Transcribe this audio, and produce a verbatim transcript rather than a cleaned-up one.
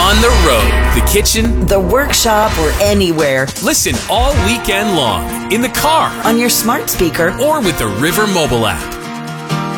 on the road, the kitchen, the workshop, or anywhere. Listen all weekend long, in the car, on your smart speaker, or with the River mobile app.